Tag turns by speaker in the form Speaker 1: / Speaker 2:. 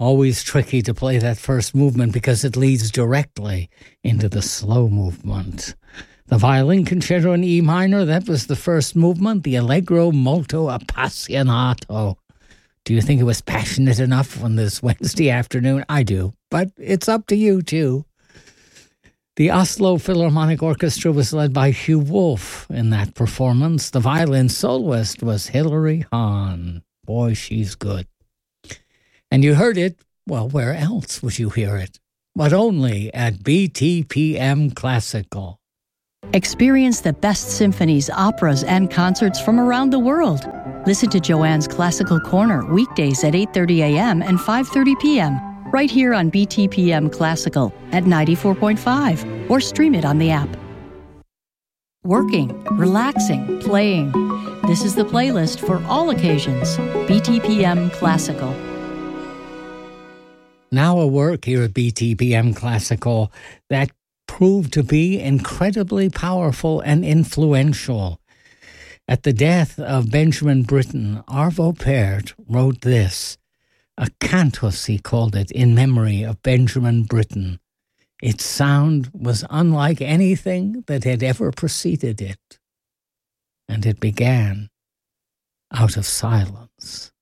Speaker 1: Always tricky to play that first movement because it leads directly into the slow movement. The violin concerto in E minor, that was the first movement, the Allegro molto appassionato. Do you think it was passionate enough on this Wednesday afternoon? I do, but it's up to you too. The Oslo Philharmonic Orchestra was led by Hugh Wolf in that performance. The violin soloist was Hilary Hahn. Boy, she's good. And you heard it, well, where else would you hear it? But only at BTPM Classical.
Speaker 2: Experience the best symphonies, operas, and concerts from around the world. Listen to Joanne's Classical Corner weekdays at 8:30 a.m. and 5:30 p.m. right here on BTPM Classical at 94.5 or stream it on the app. Working, relaxing, playing. This is the playlist for all occasions. BTPM Classical.
Speaker 1: Now a work here at BTPM Classical that proved to be incredibly powerful and influential. At the death of Benjamin Britten, Arvo Pärt wrote this, a cantus, he called it, in memory of Benjamin Britten. Its sound was unlike anything that had ever preceded it, and it began out of silence.